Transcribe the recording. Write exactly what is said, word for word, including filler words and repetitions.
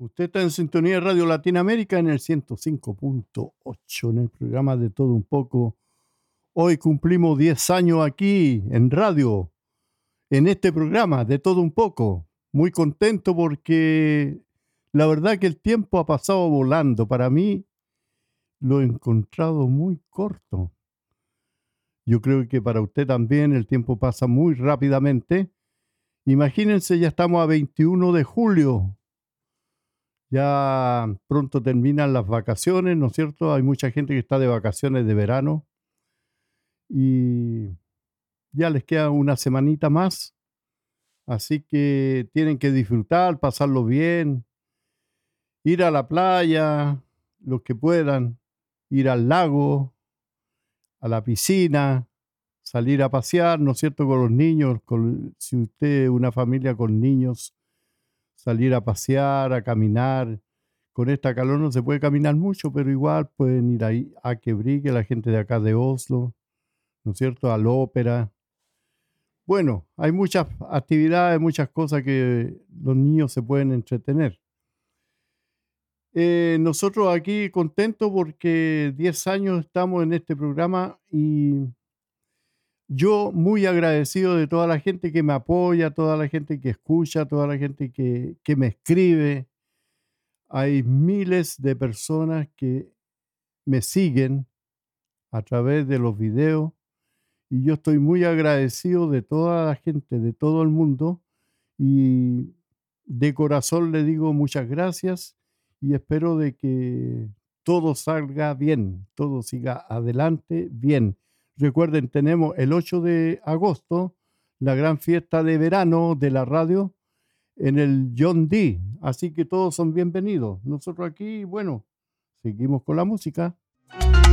Usted está en sintonía de Radio Latinoamérica en el ciento cinco punto ocho, en el programa de Todo Un Poco. Hoy cumplimos diez años aquí en radio, en este programa de Todo Un Poco. Muy contento porque la verdad que el tiempo ha pasado volando. Para mí lo he encontrado muy corto. Yo creo que para usted también el tiempo pasa muy rápidamente. Imagínense, ya estamos a veintiuno de julio. Ya pronto terminan las vacaciones, ¿no es cierto? Hay mucha gente que está de vacaciones de verano y ya les queda una semanita más. Así que tienen que disfrutar, pasarlo bien, ir a la playa, los que puedan, ir al lago, a la piscina, salir a pasear, ¿no es cierto? Con los niños, con, si usted es una familia con niños, salir a pasear, a caminar. Con esta calor no se puede caminar mucho, pero igual pueden ir ahí a Quebrique, la gente de acá de Oslo, ¿no es cierto? Al ópera. Bueno, hay muchas actividades, muchas cosas que los niños se pueden entretener. Eh, nosotros aquí contentos porque diez años estamos en este programa y yo muy agradecido de toda la gente que me apoya, toda la gente que escucha, toda la gente que, que me escribe. Hay miles de personas que me siguen a través de los videos y yo estoy muy agradecido de toda la gente, de todo el mundo, y de corazón le digo muchas gracias y espero de que todo salga bien, todo siga adelante bien. Recuerden, tenemos el ocho de agosto la gran fiesta de verano de la radio en el John D. Así que todos son bienvenidos. Nosotros aquí, bueno, seguimos con la música.